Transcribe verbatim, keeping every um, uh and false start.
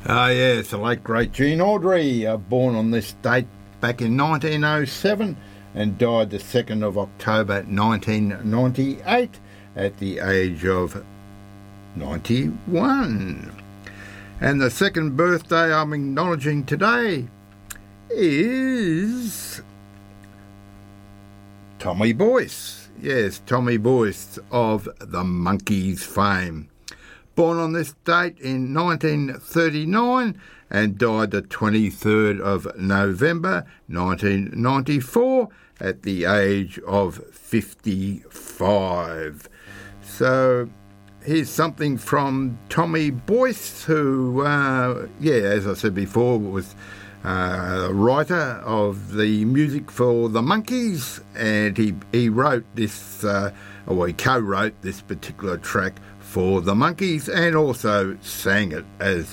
Ah, yes, the late great Gene Audrey, uh, born on this date back in nineteen oh seven and died the second of October nineteen ninety-eight at the age of ninety-one. And the second birthday I'm acknowledging today is Tommy Boyce. Yes, Tommy Boyce of the Monkees fame. Born on this date in nineteen thirty-nine and died the twenty-third of November nineteen ninety-four at the age of fifty-five. So here's something from Tommy Boyce, who, uh, yeah, as I said before, was uh, a writer of the music for the Monkees, and he, he wrote this, uh, or he co-wrote this particular track for the Monkees and also sang it as